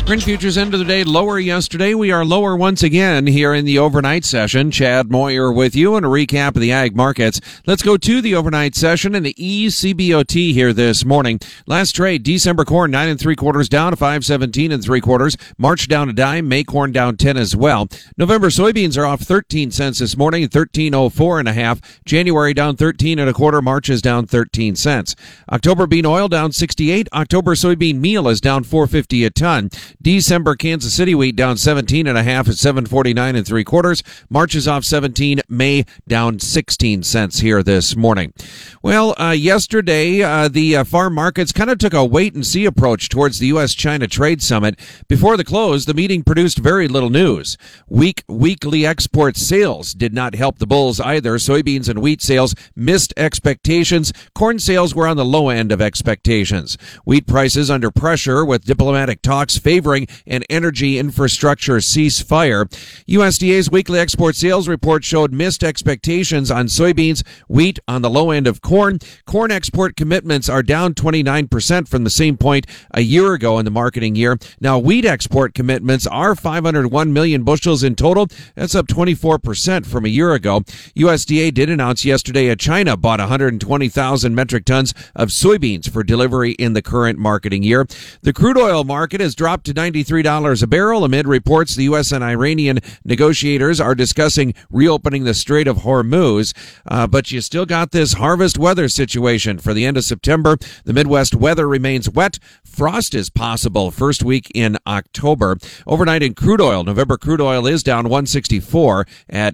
Print futures end of the day lower yesterday. We are lower once again here in the overnight session. Chad Moyer with you and a recap of the ag markets. Let's go to the overnight session and the ECBOT here this morning. Last trade, December corn 9 3/4 down to 5.17 3/4. March down a dime. May corn down 10 as well. November soybeans are off 13 cents this morning, 13.04 1/2. January down 13 1/4. March is down 13 cents. October bean oil down 68. October soybean meal is down 4.50 a ton. December Kansas City wheat down 17 1/2 at 7.49 3/4. March is off 17. May down 16 cents here this morning. Well, yesterday the farm markets kind of took a wait and see approach towards the U.S.-China trade summit. Before the close, the meeting produced very little news. Weak weekly export sales did not help the bulls either. Soybeans and wheat sales missed expectations. Corn sales were on the low end of expectations. Wheat prices under pressure with diplomatic talks favoring an energy infrastructure ceasefire. USDA's weekly export sales report showed missed expectations on soybeans, wheat on the low end of corn. Corn export commitments are down 29% from the same point a year ago in the marketing year. Now, wheat export commitments are 501 million bushels in total. That's up 24% from a year ago. USDA did announce yesterday that China bought 120,000 metric tons of soybeans for delivery in the current marketing year. The crude oil market has dropped to $93 a barrel amid reports the U.S. and Iranian negotiators are discussing reopening the Strait of Hormuz. But you still got this harvest weather situation for the end of September. The Midwest weather remains wet. Frost is possible first week in October. Overnight in crude oil, November crude oil is down 164 at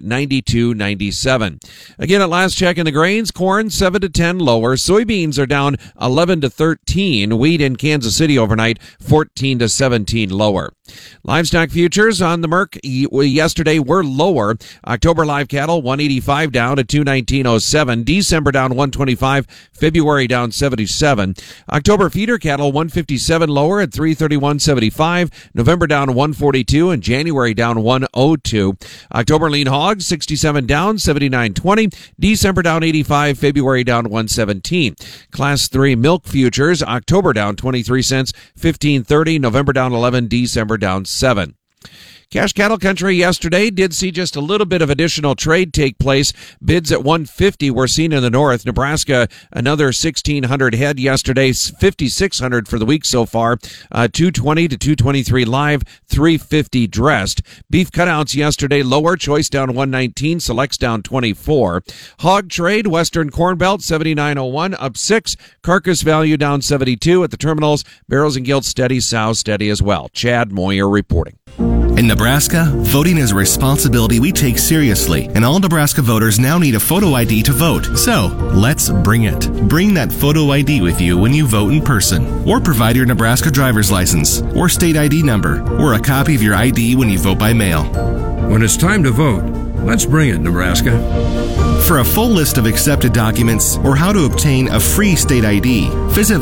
92.97. Again, at last check in the grains, corn 7 to 10 lower. Soybeans are down 11 to 13. Wheat in Kansas City overnight 14 to 17 lower. Livestock futures on the Merc yesterday were lower. October live cattle 185 down to 219.07. December down 125. February down 77. October feeder cattle 157 lower at 331.75. November down 142 and January down 102. October lean hogs 67 down 79.20. December down 85. February down 117. Class 3 milk futures October down 23 cents 15.30. November down 11. December down 7. Cash cattle country yesterday did see just a little bit of additional trade take place. Bids at 150 were seen in the north. Nebraska, another 1,600 head yesterday, 5,600 for the week so far. 220 to 223 live, 350 dressed. Beef cutouts yesterday lower. Choice down 119, selects down 24. Hog trade, Western Corn Belt 79.01 up 6. Carcass value down 72 at the terminals. Barrels and gilts steady, sows steady as well. Chad Moyer reporting. In Nebraska, voting is a responsibility we take seriously, and all Nebraska voters now need a photo ID to vote. So, let's bring it. Bring that photo ID with you when you vote in person, or provide your Nebraska driver's license, or state ID number, or a copy of your ID when you vote by mail. When it's time to vote, let's bring it, Nebraska. For a full list of accepted documents or how to obtain a free state ID, visit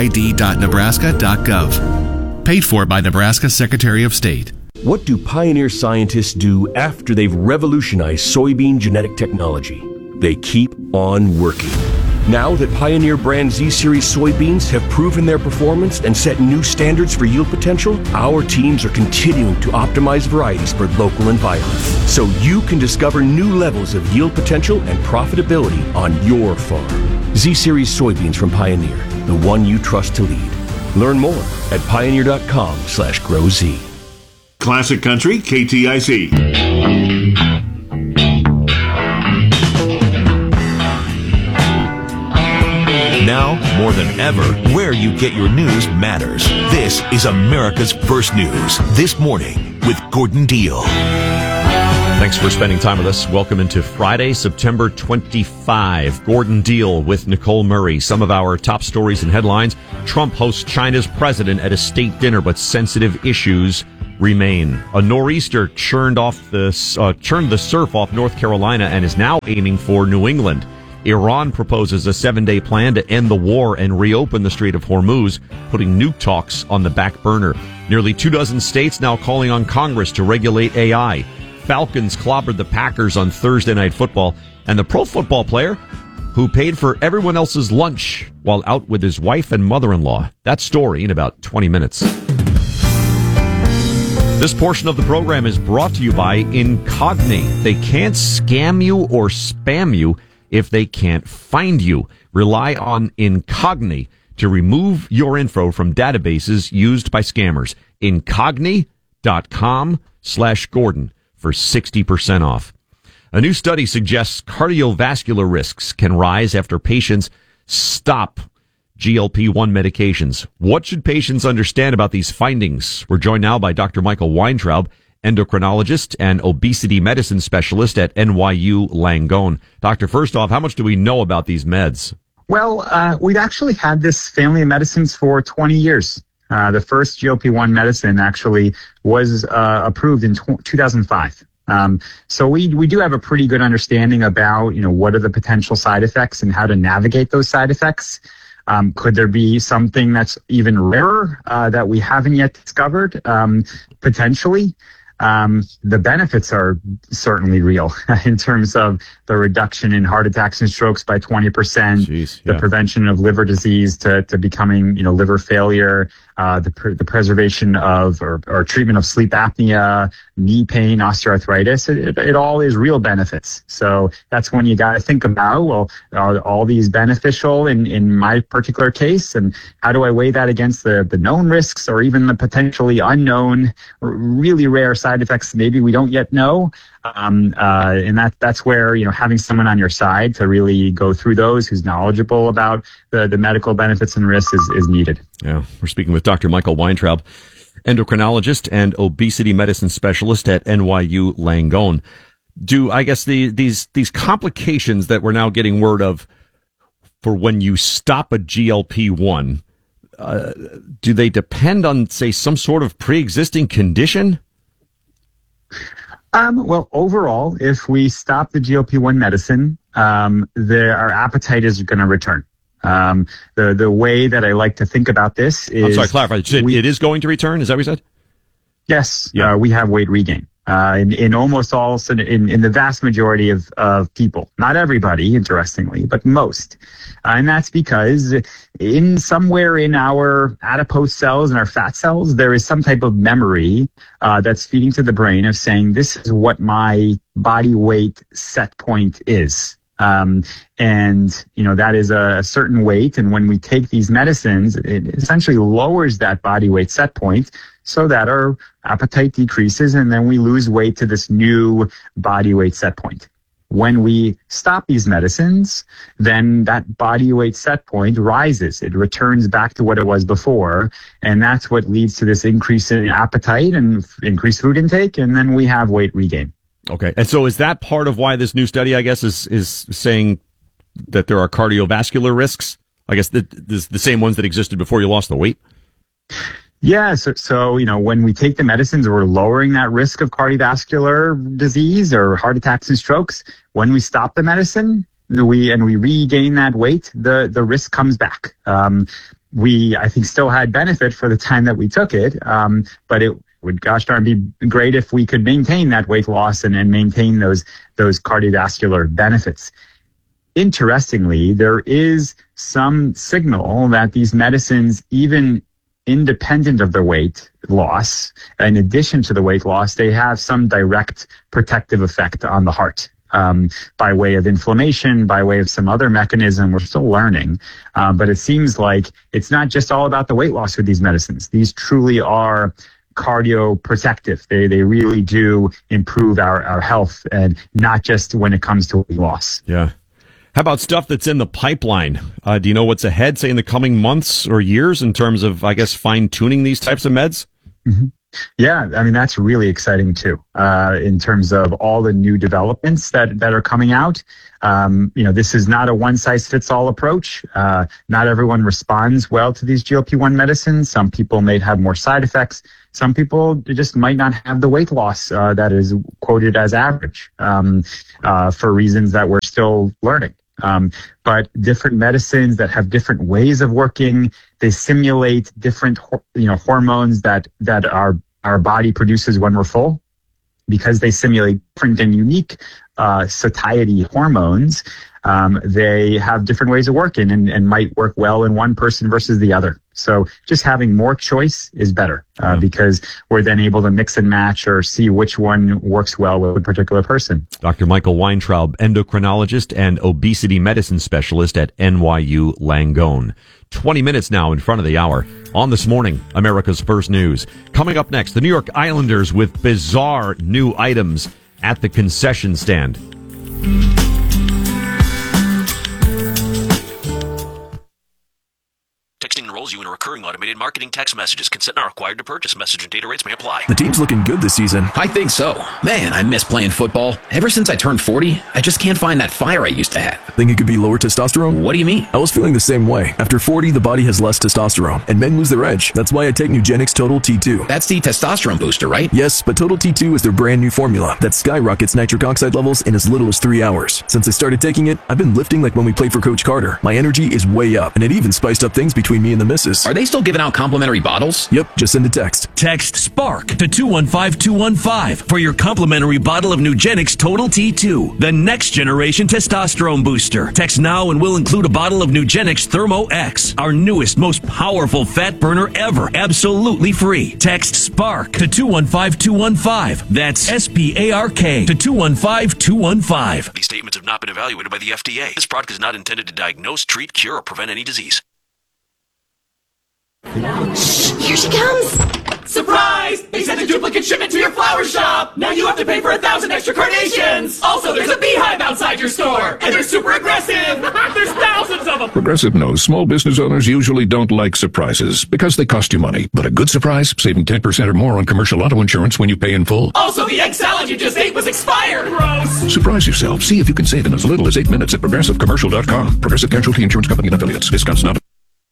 voterid.nebraska.gov. Paid for by Nebraska Secretary of State. What do Pioneer scientists do after they've revolutionized soybean genetic technology? They keep on working. Now that Pioneer brand Z-Series soybeans have proven their performance and set new standards for yield potential, our teams are continuing to optimize varieties for local environments, so you can discover new levels of yield potential and profitability on your farm. Z-Series soybeans from Pioneer, the one you trust to lead. Learn more at pioneer.com/growz. Classic Country, KTIC. Now, more than ever, where you get your news matters. This is America's First News. This Morning with Gordon Deal. Thanks for spending time with us. Welcome into Friday, September 25. Gordon Deal with Nicole Murray. Some of our top stories and headlines. Trump hosts China's president at a state dinner, but sensitive issues remain. A nor'easter churned the surf off North Carolina and is now aiming for New England. Iran proposes a 7-day plan to end the war and reopen the Strait of Hormuz, putting nuke talks on the back burner. Nearly 24 states now calling on Congress to regulate AI. Falcons clobbered the Packers on Thursday Night Football, and the pro football player who paid for everyone else's lunch while out with his wife and mother-in-law. That story in about 20 minutes. This portion of the program is brought to you by Incogni. They can't scam you or spam you if they can't find you. Rely on Incogni to remove your info from databases used by scammers. Incogni.com/Gordon for 60% off. A new study suggests cardiovascular risks can rise after patients stop GLP-1 medications. What should patients understand about these findings? We're joined now by Dr. Michael Weintraub, endocrinologist and obesity medicine specialist at NYU Langone. Doctor, first off, how much do we know about these meds? Well, we've actually had this family of medicines for 20 years. The first GLP-1 medicine actually was approved in 2005. So we do have a pretty good understanding about, what are the potential side effects and how to navigate those side effects. Could there be something that's even rarer that we haven't yet discovered? Potentially. The benefits are certainly real in terms of the reduction in heart attacks and strokes by 20%, the prevention of liver disease to becoming, liver failure, the preservation of or treatment of sleep apnea, knee pain, osteoarthritis. It all is real benefits. So that's when you got to think about, well, are all these beneficial in my particular case? And how do I weigh that against the known risks or even the potentially unknown, really rare side effects maybe we don't yet know? And that's where, having someone on your side to really go through those who's knowledgeable about the medical benefits and risks is needed. Yeah. We're speaking with Dr. Michael Weintraub, endocrinologist and obesity medicine specialist at NYU Langone. Do, I guess, these complications that we're now getting word of for when you stop a GLP-1, do they depend on, say, some sort of pre-existing condition? Well, overall, if we stop the GLP-1 medicine, our appetite is going to return. The way that I like to think about this is... I'm sorry, clarify. It is going to return? Is that what you said? Yes. Yeah. We have weight regain. In almost all, in the vast majority of people, not everybody, interestingly, but most. And that's because somewhere in our adipose cells and our fat cells, there is some type of memory that's feeding to the brain of saying, this is what my body weight set point is. And that is a certain weight. And when we take these medicines, it essentially lowers that body weight set point so that our appetite decreases and then we lose weight to this new body weight set point. When we stop these medicines, then that body weight set point rises. It returns back to what it was before. And that's what leads to this increase in appetite and increased food intake. And then we have weight regain. Okay. And so is that part of why this new study, I guess, is saying that there are cardiovascular risks? I guess the same ones that existed before you lost the weight? Yeah. So, when we take the medicines, we're lowering that risk of cardiovascular disease or heart attacks and strokes. When we stop the medicine, we regain that weight, the risk comes back. We, I think, still had benefit for the time that we took it. But it would, gosh darn, be great if we could maintain that weight loss and maintain those cardiovascular benefits. Interestingly, there is some signal that these medicines, even independent of the weight loss, in addition to the weight loss, they have some direct protective effect on the heart. By way of inflammation, by way of some other mechanism we're still learning. But it seems like it's not just all about the weight loss with these medicines. These truly are cardioprotective. They really do improve our health, and not just when it comes to weight loss. Yeah. How about stuff that's in the pipeline? Do you know what's ahead, say, in the coming months or years in terms of, I guess, fine-tuning these types of meds? Mm-hmm. Yeah, I mean, that's really exciting too, in terms of all the new developments that are coming out. This is not a one-size-fits-all approach. Not everyone responds well to these GLP-1 medicines. Some people may have more side effects. Some people just might not have the weight loss that is quoted as average for reasons that we're still learning. But different medicines that have different ways of working, they simulate different, hormones that our body produces when we're full, because they simulate different and unique satiety hormones. They have different ways of working and might work well in one person versus the other. So just having more choice is better because we're then able to mix and match or see which one works well with a particular person. Dr. Michael Weintraub, endocrinologist and obesity medicine specialist at NYU Langone. 20 minutes now in front of the hour. On This Morning, America's First News. Coming up next, the New York Islanders with bizarre new items at the concession stand. Texting enrolls you in a recurring automated marketing text messages. Consent not required to purchase. Message and data rates may apply. The team's looking good this season. I think so. Man, I miss playing football. Ever since I turned 40, I just can't find that fire I used to have. Think it could be lower testosterone? What do you mean? I was feeling the same way. After 40, the body has less testosterone, and men lose their edge. That's why I take Nugenix Total T2. That's the testosterone booster, right? Yes, but Total T2 is their brand new formula that skyrockets nitric oxide levels in as little as 3 hours. Since I started taking it, I've been lifting like when we played for Coach Carter. My energy is way up, and it even spiced up things between me and the missus. Are they still giving out complimentary bottles? Yep, just send a text. Text SPARK to 215-215 for your complimentary bottle of Nugenix Total T2, the next generation testosterone booster. Text now and we'll include a bottle of Nugenix Thermo X, our newest, most powerful fat burner ever, absolutely free. Text SPARK to 215-215. That's SPARK to 215-215. These statements have not been evaluated by the FDA. This product is not intended to diagnose, treat, cure, or prevent any disease. Here she comes! Surprise! They sent a duplicate shipment to your flower shop! Now you have to pay for 1,000 extra carnations! Also, there's a beehive outside your store! And they're super aggressive! There's thousands of them! Progressive knows small business owners usually don't like surprises because they cost you money. But a good surprise, saving 10% or more on commercial auto insurance when you pay in full. Also, the egg salad you just ate was expired! Gross! Surprise yourself. See if you can save in as little as 8 minutes at ProgressiveCommercial.com. Progressive Casualty Insurance Company and Affiliates. Discounts not.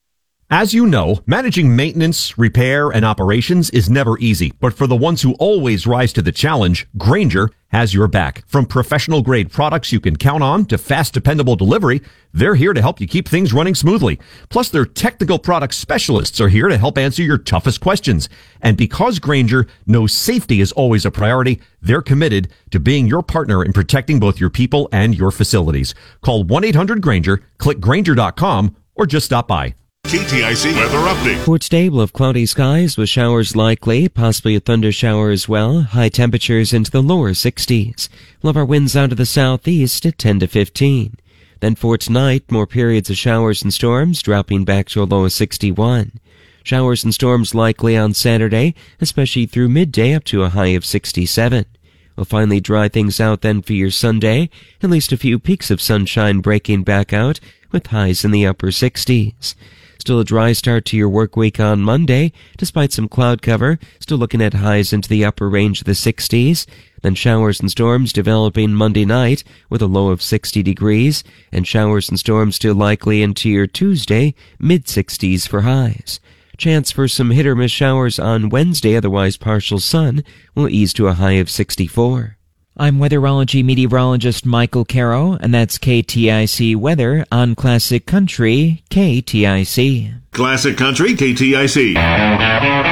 As you know, managing maintenance, repair, and operations is never easy. But for the ones who always rise to the challenge, Grainger has your back. From professional-grade products you can count on to fast, dependable delivery, they're here to help you keep things running smoothly. Plus, their technical product specialists are here to help answer your toughest questions. And because Grainger knows safety is always a priority, they're committed to being your partner in protecting both your people and your facilities. Call 1-800-GRAINGER, click Grainger.com, or just stop by. KTIC weather update. For today, we'll have cloudy skies with showers likely, possibly a thunder shower as well. High temperatures into the lower 60s. We'll have our winds out of the southeast at 10 to 15. Then for tonight, more periods of showers and storms, dropping back to a low of 61. Showers and storms likely on Saturday, especially through midday up to a high of 67. We'll finally dry things out then for your Sunday, at least a few peaks of sunshine breaking back out with highs in the upper 60s. Still a dry start to your work week on Monday, despite some cloud cover, still looking at highs into the upper range of the 60s. Then showers and storms developing Monday night with a low of 60 degrees, and showers and storms still likely into your Tuesday, mid-60s for highs. Chance for some hit-or-miss showers on Wednesday, otherwise partial sun, will ease to a high of 64. I'm weatherology meteorologist Michael Caro, and that's KTIC Weather on Classic Country, KTIC. Classic Country, KTIC.